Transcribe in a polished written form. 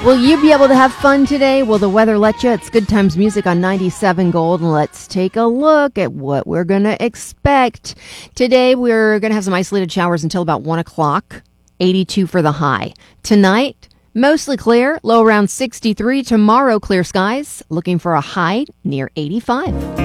Will you be able to have fun today? Will the weather let you? It's Good Times Music on 97 Gold, and let's take a look at what we're going to expect. Today, we're going to have some isolated showers until about 1 o'clock, 82 for the high. Tonight, mostly clear, low around 63. Tomorrow, clear skies, looking for a high near 85.